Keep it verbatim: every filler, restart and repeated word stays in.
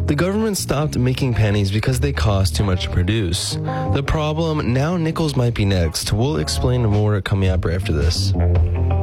The government stopped making pennies because they cost too much to produce. The problem, now nickels might be next. We'll explain more coming up right after this.